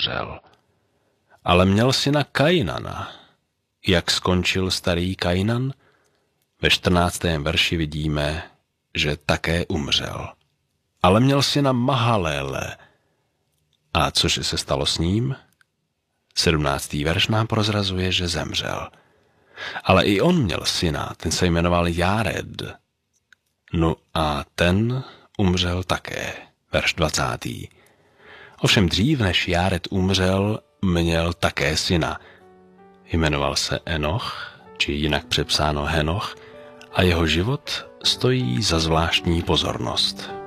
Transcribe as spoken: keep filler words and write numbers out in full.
umřel. Ale měl syna Kainana. Jak skončil starý Kainan? Ve čtrnáctém verši vidíme, že také umřel. Ale měl syna Mahaléle. A cože se stalo s ním? sedmnáctý verš nám prozrazuje, že zemřel. Ale i on měl syna, ten se jmenoval Járed. No a ten umřel také, verš dvacátý. Ovšem dřív, než Járed umřel, měl také syna. Jmenoval se Enoch, či jinak přepsáno Henoch, a jeho život stojí za zvláštní pozornost.